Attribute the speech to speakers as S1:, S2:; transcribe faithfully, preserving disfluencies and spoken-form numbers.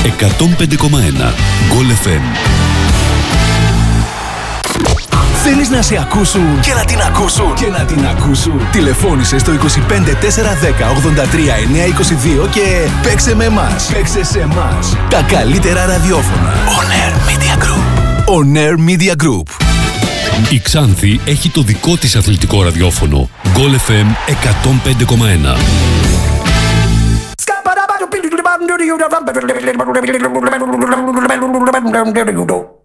S1: εκατόν πέντε κόμμα ένα Goal εφ εμ.
S2: Θέλεις να σε ακούσουν και να την ακούσουν και να την ακούσουν. Τηλεφώνησε στο είκοσι πέντε τετρακόσια δέκα ογδόντα τρία εννιακόσια είκοσι δύο και παίξε με εμάς. Παίξε σε εμάς. Τα καλύτερα ραδιόφωνα. On Air Media Group. On Air Media Group.
S1: Η Ξάνθη έχει το δικό της αθλητικό ραδιόφωνο. Goal εφ εμ εκατόν πέντε κόμμα ένα.
S3: Scapa